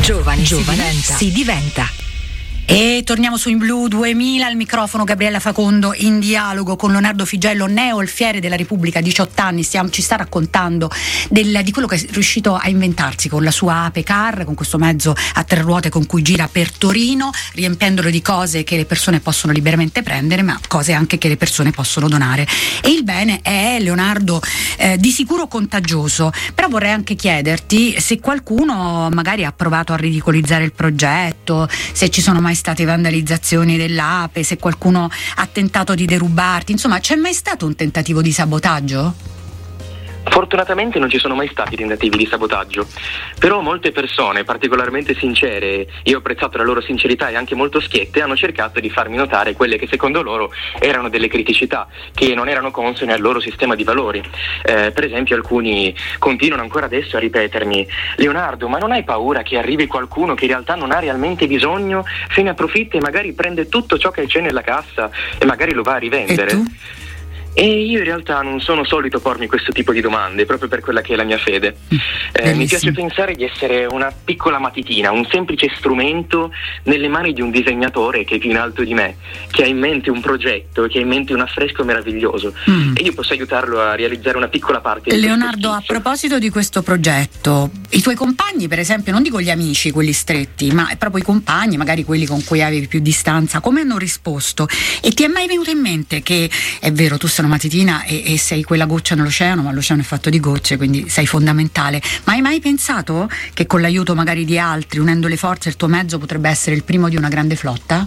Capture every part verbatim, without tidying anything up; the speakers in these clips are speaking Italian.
Giovani, Giovani si diventa. E torniamo su In Blu duemila, al microfono Gabriella Facondo in dialogo con Leonardo Figello, neo alfiere della Repubblica, diciotto anni, stiamo, ci sta raccontando del, di quello che è riuscito a inventarsi con la sua Ape Car, con questo mezzo a tre ruote con cui gira per Torino, riempiendolo di cose che le persone possono liberamente prendere, ma cose anche che le persone possono donare. E il bene è, Leonardo, eh, di sicuro contagioso, però vorrei anche chiederti se qualcuno magari ha provato a ridicolizzare il progetto, se ci sono mai state vandalizzazioni dell'Ape, se qualcuno ha tentato di derubarti, insomma, c'è mai stato un tentativo di sabotaggio? Fortunatamente non ci sono mai stati tentativi di sabotaggio, però molte persone particolarmente sincere, io ho apprezzato la loro sincerità e anche molto schiette, hanno cercato di farmi notare quelle che secondo loro erano delle criticità che non erano consone al loro sistema di valori. Eh, per esempio alcuni continuano ancora adesso a ripetermi: Leonardo, ma non hai paura che arrivi qualcuno che in realtà non ha realmente bisogno, se ne approfitta e magari prende tutto ciò che c'è nella cassa e magari lo va a rivendere? E tu? E io in realtà non sono solito pormi questo tipo di domande, proprio per quella che è la mia fede. Eh, mi piace pensare di essere una piccola matitina, un semplice strumento nelle mani di un disegnatore che è più in alto di me, che ha in mente un progetto, che ha in mente un affresco meraviglioso, mm. e io posso aiutarlo a realizzare una piccola parte di Leonardo, a proposito di questo progetto, i tuoi compagni, per esempio, non dico gli amici, quelli stretti, ma proprio i compagni, magari quelli con cui avevi più distanza, come hanno risposto? E ti è mai venuto in mente che, è vero, tu sei una matitina e, e sei quella goccia nell'oceano, ma l'oceano è fatto di gocce, quindi sei fondamentale, ma hai mai pensato che con l'aiuto magari di altri, unendo le forze, il tuo mezzo potrebbe essere il primo di una grande flotta?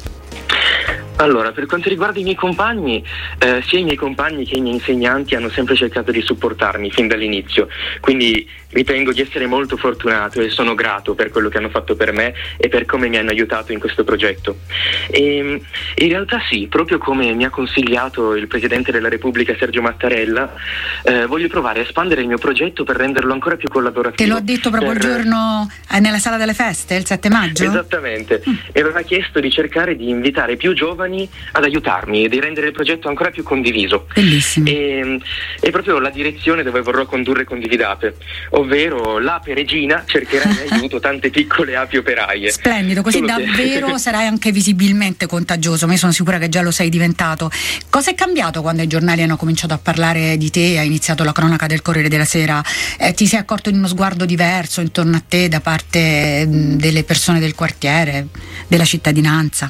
Allora, per quanto riguarda i miei compagni, eh, sia i miei compagni che i miei insegnanti hanno sempre cercato di supportarmi fin dall'inizio, quindi ritengo di essere molto fortunato e sono grato per quello che hanno fatto per me e per come mi hanno aiutato in questo progetto. E in realtà sì, proprio come mi ha consigliato il Presidente della Repubblica Sergio Mattarella, eh, voglio provare a espandere il mio progetto per renderlo ancora più collaborativo. Te l'ho detto proprio per... il giorno eh, nella sala delle feste, il sette maggio? Esattamente, mm. mi aveva chiesto di cercare di invitare più giovani ad aiutarmi e di rendere il progetto ancora più condiviso. Bellissimo. E, è proprio la direzione dove vorrò condurre Condividate, ovvero l'ape regina cercherà in aiuto tante piccole api operaie. Splendido, così Solo davvero che... sarai anche visibilmente contagioso, ma io sono sicura che già lo sei diventato. Cosa è cambiato quando i giornali hanno cominciato a parlare di te, ha iniziato la cronaca del Corriere della Sera? Eh, ti sei accorto di uno sguardo diverso intorno a te da parte mh, delle persone del quartiere, della cittadinanza?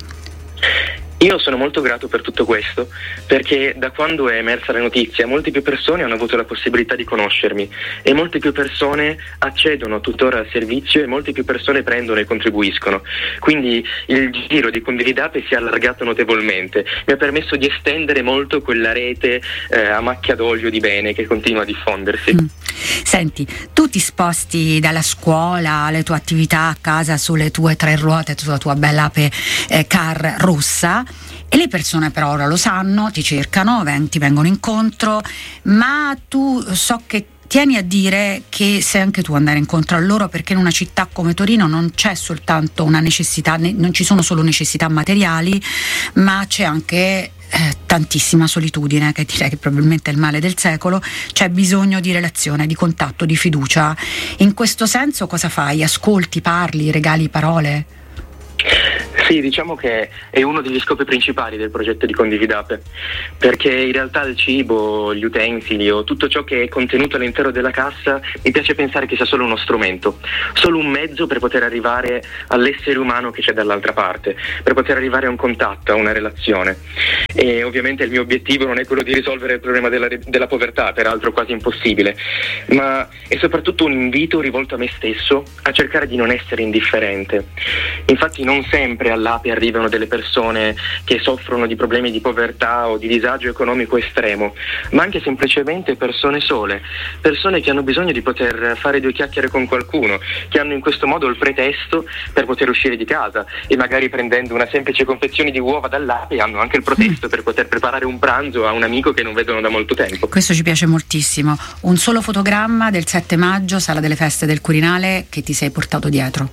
Io sono molto grato per tutto questo, perché da quando è emersa la notizia molte più persone hanno avuto la possibilità di conoscermi e molte più persone accedono tuttora al servizio e molte più persone prendono e contribuiscono. Quindi il giro di Condividate si è allargato notevolmente, mi ha permesso di estendere molto quella rete eh, a macchia d'olio di bene che continua a diffondersi. Mm. Senti, tu ti sposti dalla scuola alle tue attività a casa sulle tue tre ruote, sulla tua bella Ape eh, Car rossa, e le persone però ora lo sanno, ti cercano, ti vengono incontro, ma tu so che tieni a dire che sei anche tu andare incontro a loro, perché in una città come Torino non c'è soltanto una necessità, non ci sono solo necessità materiali, ma c'è anche Eh, tantissima solitudine, che direi che probabilmente è il male del secolo. C'è bisogno di relazione, di contatto, di fiducia. In questo senso cosa fai? Ascolti, parli, regali parole? Sì, diciamo che è uno degli scopi principali del progetto di Condividate, perché in realtà il cibo, gli utensili o tutto ciò che è contenuto all'interno della cassa mi piace pensare che sia solo uno strumento, solo un mezzo per poter arrivare all'essere umano che c'è dall'altra parte, per poter arrivare a un contatto, a una relazione. E ovviamente il mio obiettivo non è quello di risolvere il problema della, della povertà, peraltro quasi impossibile, ma è soprattutto un invito rivolto a me stesso a cercare di non essere indifferente. Infatti non sempre all'Ape arrivano delle persone che soffrono di problemi di povertà o di disagio economico estremo, ma anche semplicemente persone sole, persone che hanno bisogno di poter fare due chiacchiere con qualcuno, che hanno in questo modo il pretesto per poter uscire di casa e magari prendendo una semplice confezione di uova dall'Ape hanno anche il pretesto per poter preparare un pranzo a un amico che non vedono da molto tempo. Questo ci piace moltissimo. Un solo fotogramma del sette maggio, sala delle feste del Quirinale, che ti sei portato dietro?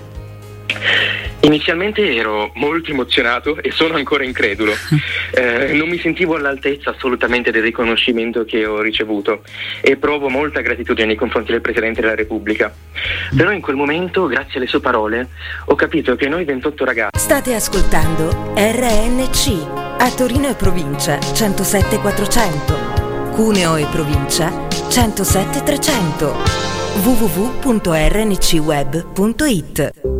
Inizialmente ero molto emozionato e sono ancora incredulo. Eh, non mi sentivo all'altezza assolutamente del riconoscimento che ho ricevuto e provo molta gratitudine nei confronti del Presidente della Repubblica. Però in quel momento, grazie alle sue parole, ho capito che noi ventotto ragazzi... State ascoltando R N C, a Torino e provincia centosette quattrocento, Cuneo e provincia centosette trecento, w w w punto r n c web punto i t.